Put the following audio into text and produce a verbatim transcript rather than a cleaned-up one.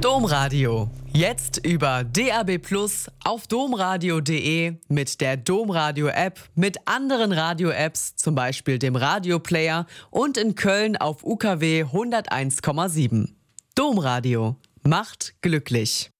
Domradio. Jetzt über D A B plus, auf domradio punkt de, mit der Domradio-App, mit anderen Radio-Apps, zum Beispiel dem Radioplayer und in Köln auf U K W hunderteins Komma sieben. Domradio macht glücklich.